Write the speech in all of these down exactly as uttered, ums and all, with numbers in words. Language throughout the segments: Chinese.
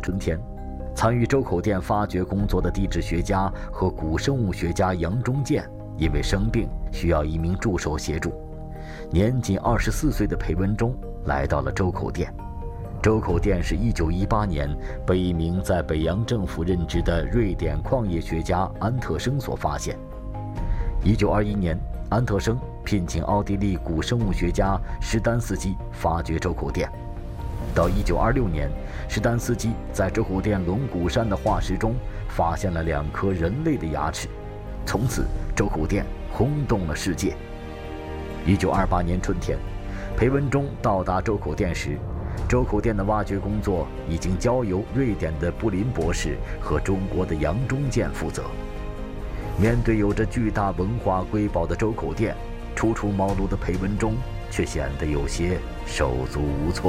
春天，参与周口店发掘工作的地质学家和古生物学家杨忠健因为生病需要一名助手协助，年仅二十四岁的裴文中来到了周口店。周口店是一九一八年被一名在北洋政府任职的瑞典矿业学家安特生所发现。一九二一年，安特生聘请奥地利古生物学家施丹斯基发掘周口店。到一九二六年，施丹斯基在周口店龙骨山的化石中发现了两颗人类的牙齿，从此周口店轰动了世界。一九二八年春天，裴文中到达周口店时，周口店的挖掘工作已经交由瑞典的布林博士和中国的杨忠健负责。面对有着巨大文化瑰宝的周口店，初出茅庐的裴文中却显得有些手足无措。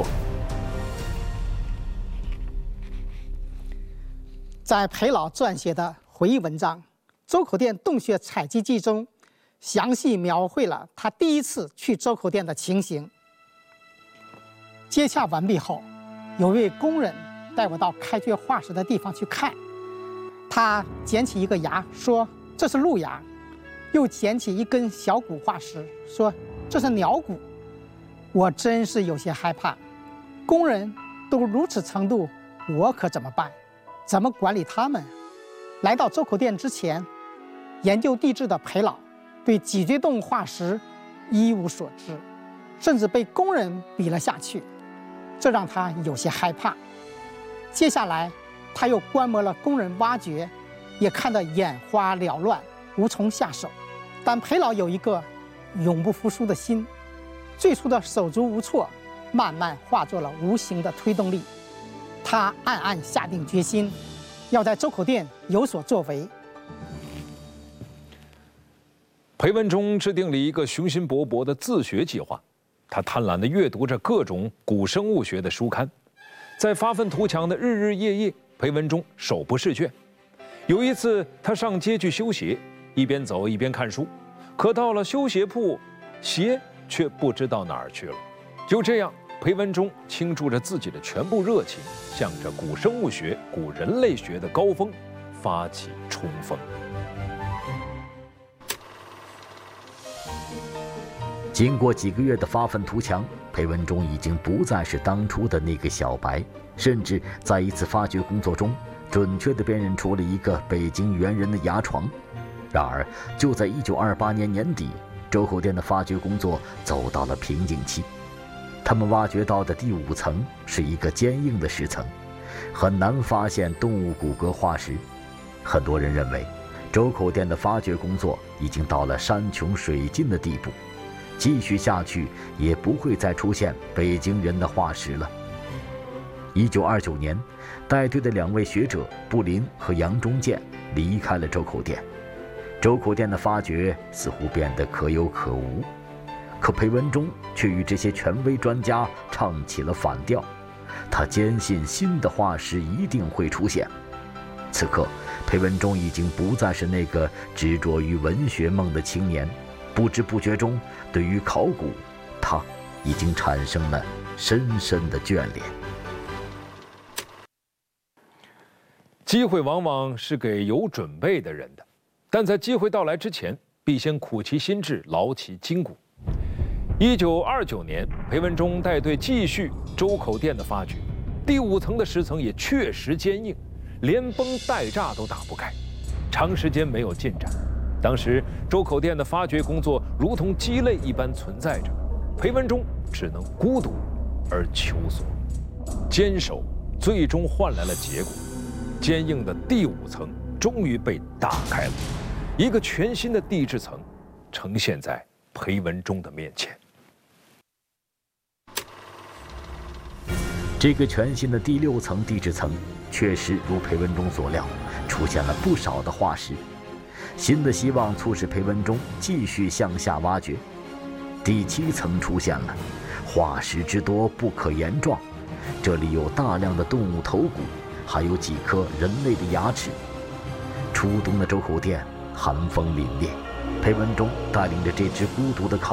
在裴老撰写的回忆文章《周口店洞穴采集记》中，详细描绘了他第一次去周口店的情形。接洽完毕后，有位工人带我到开掘化石的地方去看。他捡起一个牙，说这是鹿牙；又捡起一根小骨化石，说这是鸟骨。我真是有些害怕，工人都如此程度，我可怎么办？怎么管理他们？来到周口店之前，研究地质的裴老对脊椎动物化石一无所知，甚至被工人比了下去，这让他有些害怕。接下来，他又观摩了工人挖掘，也看得眼花缭乱，无从下手。但裴老有一个永不服输的心，最初的手足无措，慢慢化作了无形的推动力。他暗暗下定决心，要在周口店有所作为。 裴文中制定了一个雄心勃勃的自学计划，他贪婪地阅读着各种古生物学的书刊，在发愤图强的日日夜夜，裴文中手不释卷。有一次，他上街去修鞋，一边走一边看书，可到了修鞋铺，鞋却不知道哪儿去了。就这样，裴文中倾注着自己的全部热情，向着古生物学、古人类学的高峰发起冲锋。 经过几个月的发愤图强，裴文中已经不再是当初的那个小白，甚至在一次发掘工作中，准确地辨认出了一个北京猿人的牙床。然而，就在一九二八年年底，周口店的发掘工作走到了瓶颈期。他们挖掘到的第五层是一个坚硬的石层，很难发现动物骨骼化石。很多人认为，周口店的发掘工作已经到了山穷水尽的地步，继续下去也不会再出现北京人的化石了。一九二九年，带队的两位学者布林和杨忠健离开了周口店，周口店的发掘似乎变得可有可无。可裴文中却与这些权威专家唱起了反调，他坚信新的化石一定会出现。此刻，裴文中已经不再是那个执着于文学梦的青年，不知不觉中，对于考古，他已经产生了深深的眷恋。 机会往往是给有准备的人的，但在机会到来之前，必先苦其心志，劳其筋骨。一九二九年，裴文中带队继续周口店的发掘，第五层的石层也确实坚硬，连崩带炸都打不开，长时间没有进展。当时周口店的发掘工作如同鸡肋一般存在着，裴文中只能孤独而求索，坚守最终换来了结果，坚硬的第五层终于被打开了，一个全新的地质层呈现在裴文中的面前。 这个全新的第六层地质层确实如裴文中所料，出现了不少的化石。新的希望促使裴文中继续向下挖掘。第七层出现了，化石之多不可言状，这里有大量的动物头骨，还有几颗人类的牙齿。初冬的周口店寒风凛冽，裴文中带领着这支孤独的考